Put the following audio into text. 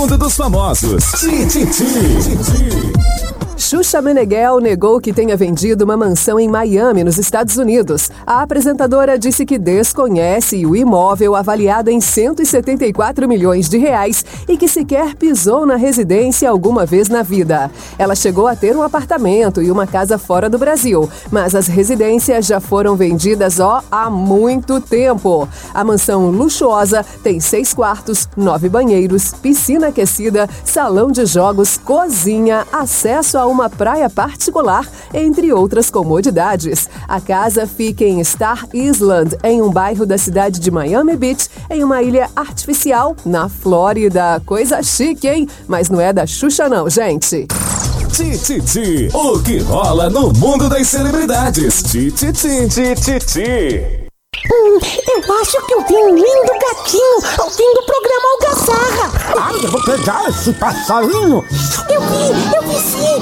Mundo dos famosos. Tititi. Xuxa Meneghel negou que tenha vendido uma mansão em Miami, nos Estados Unidos. A apresentadora disse que desconhece o imóvel avaliado em 174 milhões de reais e que sequer pisou na residência alguma vez na vida. Ela chegou a ter um apartamento e uma casa fora do Brasil, mas as residências já foram vendidas há muito tempo. A mansão luxuosa tem 6 quartos, 9 banheiros, piscina aquecida, salão de jogos, cozinha, acesso a uma praia particular, entre outras comodidades. A casa fica em Star Island, em um bairro da cidade de Miami Beach, em uma ilha artificial, na Flórida. Coisa chique, hein? Mas não é da Xuxa não, gente. Tititi, o que rola no mundo das celebridades. Tititi. Eu acho que eu vi um lindo gatinho ao fim do programa Algazarra. Ai, eu vou pegar esse passarinho. Eu vi sim.